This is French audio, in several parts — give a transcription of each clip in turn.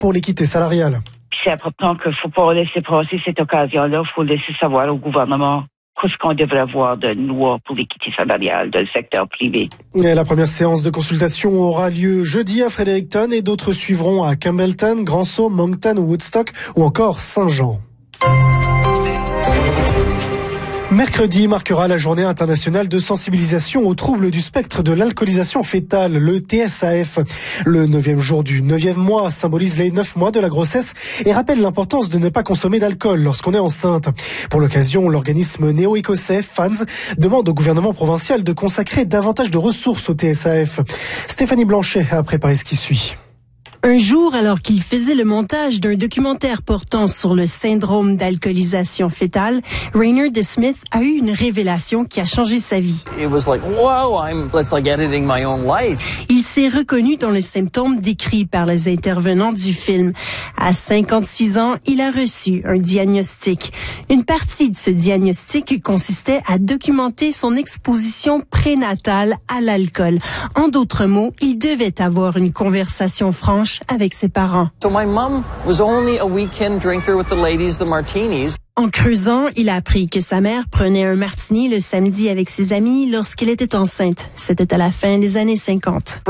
pour l'équité salariale. C'est important qu'il ne faut pas laisser passer cette occasion-là. Il faut laisser savoir au gouvernement qu'est-ce qu'on devrait avoir de loi pour l'équité salariale dans le secteur privé. Et la première séance de consultation aura lieu jeudi à Fredericton et d'autres suivront à Campbellton, Grand-Sault, Moncton, Woodstock ou encore Saint-Jean. Mercredi marquera la journée internationale de sensibilisation aux troubles du spectre de l'alcoolisation fœtale, le TSAF. Le 9e jour du 9e mois symbolise les 9 mois de la grossesse et rappelle l'importance de ne pas consommer d'alcool lorsqu'on est enceinte. Pour l'occasion, l'organisme néo-écossais FANS demande au gouvernement provincial de consacrer davantage de ressources au TSAF. Stéphanie Blanchet a préparé ce qui suit. Un jour, alors qu'il faisait le montage d'un documentaire portant sur le syndrome d'alcoolisation fœtale, Rainer De Smith a eu une révélation qui a changé sa vie. Il s'est reconnu dans les symptômes décrits par les intervenants du film. À 56 ans, il a reçu un diagnostic. Une partie de ce diagnostic consistait à documenter son exposition prénatale à l'alcool. En d'autres mots, il devait avoir une conversation franche avec ses parents. En creusant, il a appris que sa mère prenait un martini le samedi avec ses amis lorsqu'elle était enceinte. C'était à la fin des années 50.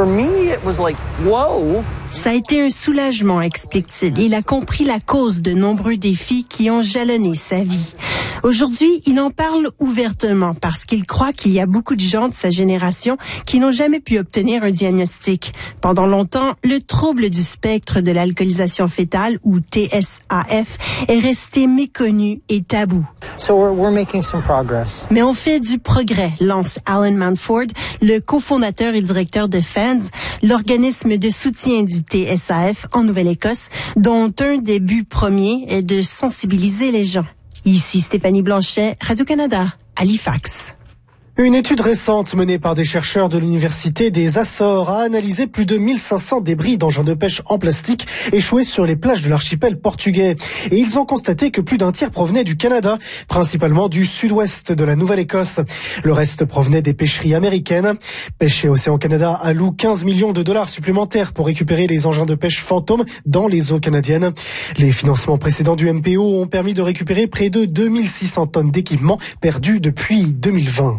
Ça a été un soulagement, explique-t-il. Il a compris la cause de nombreux défis qui ont jalonné sa vie. Aujourd'hui, il en parle ouvertement parce qu'il croit qu'il y a beaucoup de gens de sa génération qui n'ont jamais pu obtenir un diagnostic. Pendant longtemps, le trouble du spectre de l'alcoolisation fœtale, ou TSAF, est resté méconnu et tabou. Mais on fait du progrès, lance Alan Manford, le cofondateur et directeur de FANS, l'organisme de soutien du TSAF en Nouvelle-Écosse, dont un des buts premiers est de sensibiliser les gens. Ici Stéphanie Blanchet, Radio-Canada, Halifax. Une étude récente menée par des chercheurs de l'université des Açores a analysé plus de 1500 débris d'engins de pêche en plastique échoués sur les plages de l'archipel portugais. Et ils ont constaté que plus d'un tiers provenait du Canada, principalement du sud-ouest de la Nouvelle-Écosse. Le reste provenait des pêcheries américaines. Pêche et Océan Canada alloue 15 millions de dollars supplémentaires pour récupérer les engins de pêche fantômes dans les eaux canadiennes. Les financements précédents du MPO ont permis de récupérer près de 2600 tonnes d'équipements perdus depuis 2020.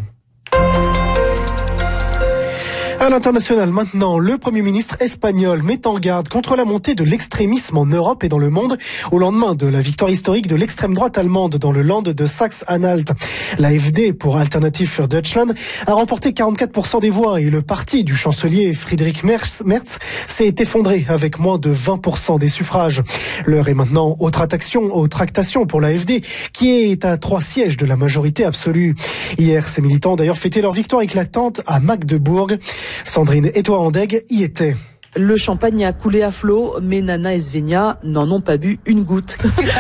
À l'international maintenant, le Premier ministre espagnol met en garde contre la montée de l'extrémisme en Europe et dans le monde au lendemain de la victoire historique de l'extrême droite allemande dans le Land de Saxe-Anhalt. L'AfD, pour Alternative für Deutschland, a remporté 44% des voix et le parti du chancelier Friedrich Merz s'est effondré avec moins de 20% des suffrages. L'heure est maintenant aux tractations pour l'AfD qui est à 3 sièges de la majorité absolue. Hier, ces militants ont d'ailleurs fêté leur victoire éclatante à Magdebourg. Sandrine Etoile-Andeg y était. Le champagne a coulé à flot, mais Nana et Svenja n'en ont pas bu une goutte.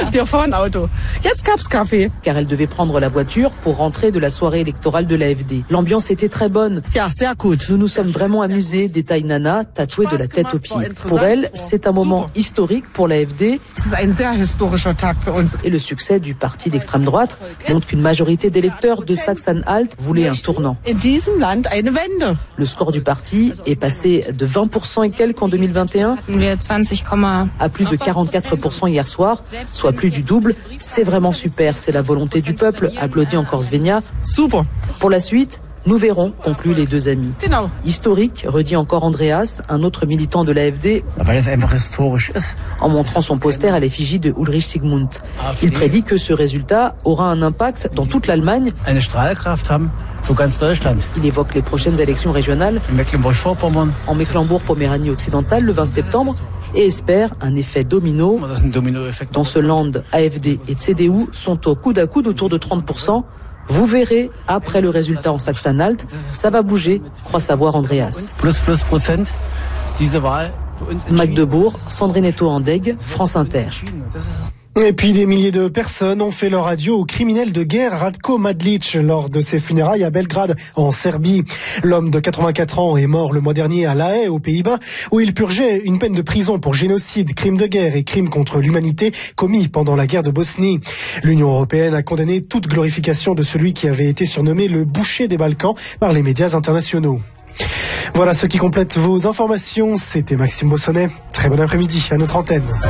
Car elles devaient prendre la voiture pour rentrer de la soirée électorale de l'AfD. L'ambiance était très bonne. Nous nous sommes vraiment amusés, détaille Nana, tatouée de la tête aux pieds. Pour elle, c'est un moment historique pour l'AfD. Et le succès du parti d'extrême droite montre qu'une majorité d'électeurs de Saxe-Anhalt voulaient un tournant. Le score du parti est passé de 20% et qu'en 2021, à plus de 44% hier soir, soit plus du double. C'est vraiment super, c'est la volonté du peuple, applaudit encore Svenja. Super. Pour la suite, nous verrons, concluent les deux amis. Historique, redit encore Andreas, un autre militant de l'AfD, en montrant son poster à l'effigie de Ulrich Sigmund. Il prédit que ce résultat aura un impact dans toute l'Allemagne. Il évoque les prochaines élections régionales en Mecklembourg-Poméranie occidentale le 20 septembre et espère un effet domino. Dans ce land, AfD et CDU sont au coude à coude autour de 30%. Vous verrez, après le résultat en Saxe-Anhalt, ça va bouger, croit savoir Andreas. Magdebourg, Sandrine Etoile-Andeg, France Inter. Et puis des milliers de personnes ont fait leur adieu au criminel de guerre Ratko Mladic lors de ses funérailles à Belgrade, en Serbie. L'homme de 84 ans est mort le mois dernier à La Haye, aux Pays-Bas, où il purgeait une peine de prison pour génocide, crime de guerre et crime contre l'humanité commis pendant la guerre de Bosnie. L'Union européenne a condamné toute glorification de celui qui avait été surnommé le boucher des Balkans par les médias internationaux. Voilà ce qui complète vos informations. C'était Maxime Bossonnet. Très bon après-midi à notre antenne.